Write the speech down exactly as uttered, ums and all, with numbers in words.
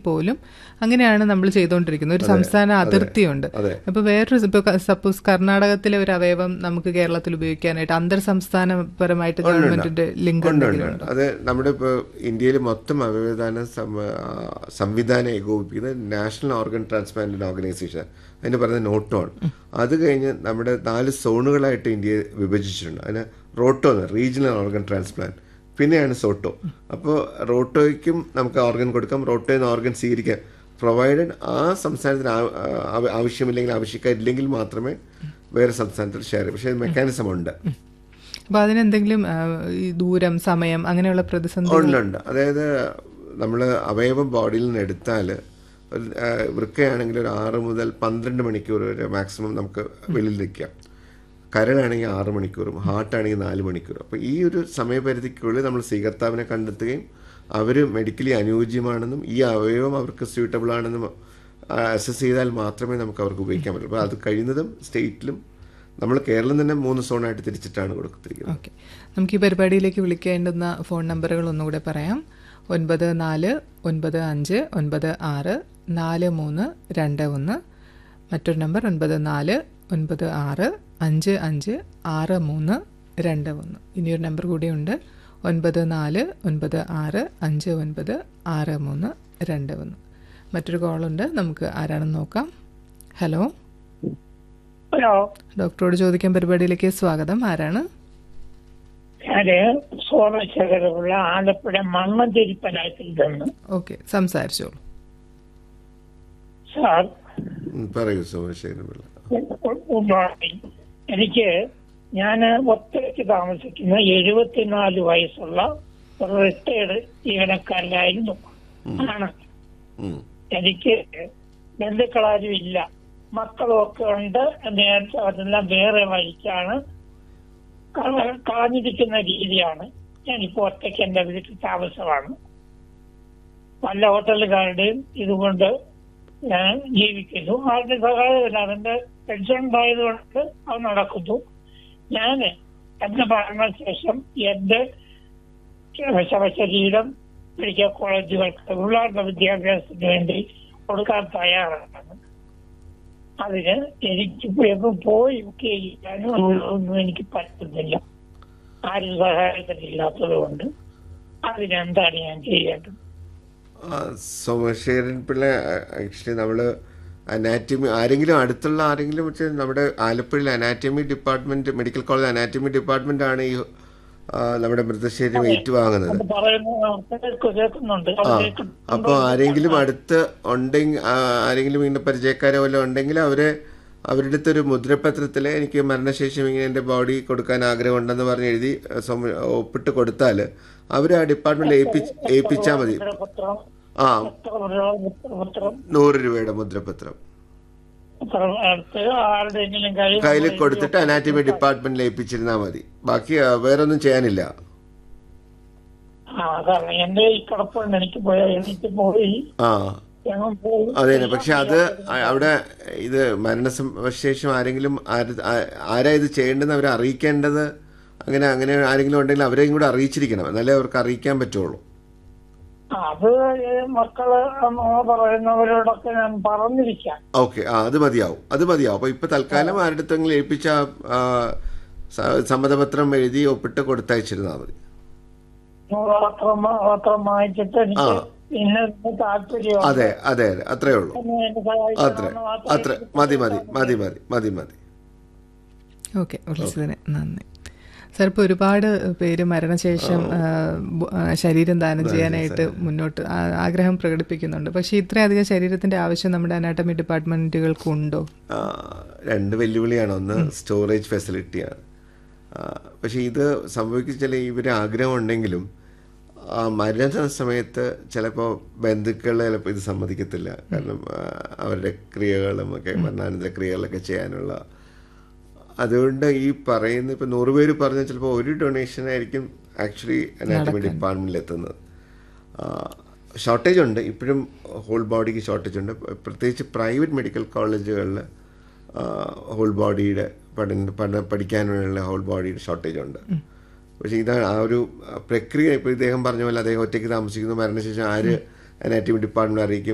പോലും അങ്ങനെയാണ് നമ്മൾ ചെയ്തുകൊണ്ടിരിക്കുന്നത്. ഒരു സംസ്ഥാന അതിർത്തിയുണ്ട്. അപ്പോൾ വേറൊരു ഇപ്പോൾ സപ്പോസ് കർണാടകത്തിലെ ഒരു അവയവം നമുക്ക് കേരളത്തിൽ ഉപയോഗിക്കാനായിട്ട് അന്തർ സംസ്ഥാനപരമായിട്ട് ഗവൺമെന്റിന്റെ ലിങ്ക് ഉണ്ട്. അത് നമ്മുടെ ഇപ്പോൾ ഇന്ത്യയിൽ മൊത്തം അവയവദാന സംവിധാനം ഏകോപിപ്പിക്കുന്നത് നാഷണൽ ഓർഗൻ ട്രാൻസ്പ്ലാന്റേഷൻ ഓർഗനൈസേഷൻ, അതിന് പറയുന്നത് നോട്ടോൺ. അത് കഴിഞ്ഞ് നമ്മുടെ നാല് സോണുകളായിട്ട് ഇന്ത്യയെ വിഭജിച്ചിട്ടുണ്ട്. അതിന് റോട്ടോ എന്ന് റീജിയണൽ ഓർഗൻ ട്രാൻസ്പ്ലാന്റ്, പിന്നെയാണ് സോട്ടോ. അപ്പോൾ റോട്ടോയ്ക്കും നമുക്ക് ഓർഗൻ കൊടുക്കാം, റോട്ടോയിൽ നിന്ന് ഓർഗൻ സ്വീകരിക്കാം, പ്രൊവൈഡഡ് ആ സംസ്ഥാനത്തിന് ആവശ്യമില്ലെങ്കിൽ ആവശ്യക്കാരില്ലെങ്കിൽ മാത്രമേ വേറെ സംസ്ഥാനത്തിൽ ഷെയർ ചെയ്യും. പക്ഷേ മെക്കാനിസം ഉണ്ട്. അപ്പോൾ അതിനെന്തെങ്കിലും ഈ ദൂരം, സമയം, അങ്ങനെയുള്ള പ്രതിസന്ധി ഉണ്ട്. അതായത് നമ്മൾ അവയവം ബോഡിയിൽ നിന്ന് എടുത്താൽ ഒരു വൃക്കയാണെങ്കിൽ ഒരു ആറ് മുതൽ പന്ത്രണ്ട് മണിക്കൂർ വരെ മാക്സിമം നമുക്ക് വെളിയിൽ നിൽക്കാം. കരളാണെങ്കിൽ ആറ് മണിക്കൂറും ഹാർട്ടാണെങ്കിൽ നാല് മണിക്കൂറും. അപ്പോൾ ഈ ഒരു സമയപരിധിക്കുള്ളിൽ നമ്മൾ സ്വീകർത്താവിനെ കണ്ടെത്തുകയും അവർ മെഡിക്കലി അനുയോജ്യമാണെന്നും ഈ അവയവം അവർക്ക് സ്യൂട്ടബിൾ ആണെന്നും അസസ് ചെയ്താൽ മാത്രമേ നമുക്ക് അവർക്ക് ഉപയോഗിക്കാൻ പറ്റുള്ളൂ. അപ്പോൾ അത് കഴിയുന്നതും സ്റ്റേറ്റിലും നമ്മൾ കേരളം തന്നെ മൂന്ന് സോണായിട്ട് തിരിച്ചിട്ടാണ് കൊടുത്തിരിക്കുന്നത്. ഓക്കെ, നമുക്ക് ഈ പരിപാടിയിലേക്ക് വിളിക്കേണ്ടുന്ന ഫോൺ നമ്പറുകൾ ഒന്നുകൂടെ പറയാം. ഒൻപത് നാല് ഒൻപത് അഞ്ച് ഒൻപത് ആറ് നാല് മൂന്ന് രണ്ട് ഒന്ന്. മറ്റൊരു നമ്പർ ഒൻപത് നാല് ഒൻപത് ആറ് അഞ്ച് അഞ്ച് ആറ് മൂന്ന് രണ്ട് ഒന്ന്. ഇനിയൊരു നമ്പർ കൂടിയുണ്ട്, ഒൻപത് നാല് ഒൻപത് ആറ് അഞ്ച് ഒൻപത് ആറ് മൂന്ന് രണ്ട് ഒന്ന്. മറ്റൊരു കോളുണ്ട്, നമുക്ക് ആരാണെന്ന് നോക്കാം. ഹലോ ഹലോ, ഡോക്ടറോട് ചോദിക്കാൻ പരിപാടിയിലേക്ക് സ്വാഗതം. ആരാണ്? ഞാന് സോമശേഖരമുള്ള ആലപ്പുഴ മണ്ണന്തിരിപ്പനായത്തിൽ നിന്ന്. ഓക്കെ, സംസാരിച്ചോളൂ സാർ. പറയൂ സോമശേഖരൻ. എനിക്ക് ഞാൻ ഒറ്റയ്ക്ക് താമസിക്കുന്ന എഴുപത്തിനാല് വയസ്സുള്ള റിട്ടയർഡ് ജീവനക്കാരനായിരുന്നു ആണ്. എനിക്ക് ബന്ധുക്കളാരും ഇല്ല, മക്കളും ഒക്കെ ഉണ്ട്. നേരത്തെ അതെല്ലാം വേറെ വഴിക്കാണ് കളഞ്ഞിരിക്കുന്ന രീതിയാണ്. ഞാനിപ്പോ ഒറ്റയ്ക്ക് എന്റെ വീട്ടിൽ താമസമാണ്. പല ഹോട്ടലുകാരുടെയും ഇതുകൊണ്ട് ഞാൻ ജീവിക്കുന്നു. ആരുടെ സഹായമില്ല, അതിന്റെ പെൻഷൻ ഉണ്ടായതുകൊണ്ട് അത് നടക്കുന്നു. ഞാൻ എന്റെ മരണശേഷം എന്റെ ശവശരീരം മെഡിക്കൽ കോളേജുകൾക്ക് പിള്ളേരുടെ വിദ്യാഭ്യാസത്തിന് വേണ്ടി കൊടുക്കാൻ തയ്യാറാണ്. അതിന് എനിക്ക് പോയി ചെയ്യാനും ഒന്നും എനിക്ക് പറ്റുന്നില്ല, ആരും സഹായത്തിനില്ലാത്തത് കൊണ്ട്. അതിനെന്താണ് ഞാൻ ചെയ്യേണ്ടത്? സോമശേഖരൻ പിള്ള, ആക്ച്വലി നമ്മള് അനാറ്റമി ആരെങ്കിലും അടുത്തുള്ള ആരെങ്കിലും വെച്ച് നമ്മുടെ ആലപ്പുഴയിൽ anatomy department, medical college anatomy department ആണ് ഈ നമ്മുടെ മൃതശരീരം ഏറ്റുവാങ്ങുന്നത്. അപ്പോൾ ആരെങ്കിലും അടുത്ത് ഉണ്ടെങ്കിൽ, ആരെങ്കിലും ഇങ്ങനെ പരിചയക്കാരോ വല്ലതും ഉണ്ടെങ്കിൽ അവരെ അവരുടെ അടുത്തൊരു മുദ്രപത്രത്തിൽ എനിക്ക് മരണശേഷം ഇങ്ങനെ എൻ്റെ ബോഡി കൊടുക്കാൻ ആഗ്രഹമുണ്ടെന്ന് പറഞ്ഞ് എഴുതി ഒപ്പിട്ട് കൊടുത്താൽ അവർ ആ ഡിപ്പാർട്ട്മെന്റിൽ ഏൽപ്പിച്ച് ഏൽപ്പിച്ചാൽ മതി. ആ, നൂറ് രൂപയുടെ മുദ്രപത്രം കയ്യിൽ കൊടുത്തിട്ട് അനാറ്റമി ഡിപ്പാർട്ട്മെന്റിൽ ഏൽപ്പിച്ചിരുന്നാൽ മതി. ബാക്കി വേറൊന്നും ചെയ്യാനില്ല. ആ അതെ, പക്ഷെ അത് അവിടെ ഇത് മരണശേഷം ആരെങ്കിലും ആരാ ഇത് ചെയ്യേണ്ടതെന്ന് അവരെ അറിയിക്കേണ്ടത്, അങ്ങനെ അങ്ങനെ ആരെങ്കിലും ഉണ്ടെങ്കിൽ അവരെയും കൂടെ അറിയിച്ചിരിക്കണം, എന്നാലേ അവർക്ക് അറിയിക്കാൻ പറ്റുള്ളൂ. അത് മക്കള് പറയുന്നവരോടൊക്കെ ഞാൻ പറഞ്ഞിരിക്കാം. ഓക്കെ, ആ അത് മതിയാവും, അത് മതിയാവും. അപ്പൊ ഇപ്പൊ തൽക്കാലം ആരുടെ അടുത്തെങ്കിലും ഏൽപ്പിച്ച സമ്മതപത്രം എഴുതി ഒപ്പിട്ട് കൊടുത്തയച്ചിരുന്നാൽ മതി. അതെ അതെ അതെ, അത്രേ ഉള്ളൂ. അത്ര അത്ര മതി മതി മതി മതി മതി മതി ഓക്കെ, വിളിച്ചതിന് നന്ദി. സാർ, ഇപ്പോൾ ഒരുപാട് പേര് മരണശേഷം ശരീരം ദാനം ചെയ്യാനായിട്ട് മുന്നോട്ട് ആഗ്രഹം പ്രകടിപ്പിക്കുന്നുണ്ട്. പക്ഷേ ഇത്രയധികം ശരീരത്തിന്റെ ആവശ്യം നമ്മുടെ അനാട്ടമി ഡിപ്പാർട്ട്മെന്റുകൾക്കുണ്ടോ? രണ്ട് വെല്ലുവിളിയാണ്. ഒന്ന് സ്റ്റോറേജ് ഫെസിലിറ്റിയാണ്. പക്ഷെ ഇത് സംഭവിക്കുന്ന ഇവർ ആഗ്രഹം ഉണ്ടെങ്കിലും മരണ സമയത്ത് ചിലപ്പോൾ ബന്ധുക്കൾ ചിലപ്പോൾ ഇത് സമ്മതിക്കത്തില്ല. കാരണം അവരുടെ ക്രിയകളും ഒക്കെ മരണാനന്തര ക്രിയകളൊക്കെ ചെയ്യാനുള്ള, അതുകൊണ്ട് ഈ പറയുന്ന ഇപ്പം നൂറ് പേര് പറഞ്ഞാൽ ചിലപ്പോൾ ഒരു ഡൊണേഷൻ ആയിരിക്കും ആക്ച്വലി അനാറ്റമി ഡിപ്പാർട്ട്മെന്റിൽ എത്തുന്നത്. ഷോർട്ടേജ് ഉണ്ട്, ഇപ്പോഴും ഹോൾ ബോഡിക്ക് ഷോർട്ടേജ് ഉണ്ട്. പ്രത്യേകിച്ച് പ്രൈവറ്റ് മെഡിക്കൽ കോളേജുകളിൽ ഹോൾ ബോഡിയുടെ പഠന പഠന പഠിക്കാനുള്ള ഹോൾ ബോഡിയുടെ ഷോർട്ടേജ് ഉണ്ട്. പക്ഷേ ഇതാണ് ആ ഒരു പ്രക്രിയ. ഇപ്പോൾ ഇദ്ദേഹം പറഞ്ഞ പോലെ അദ്ദേഹം ഒറ്റയ്ക്ക് താമസിക്കുന്നു, മരണശേഷം ആര് അനാറ്റമി ഡിപ്പാർട്ട്മെന്റ് അറിയിക്കും,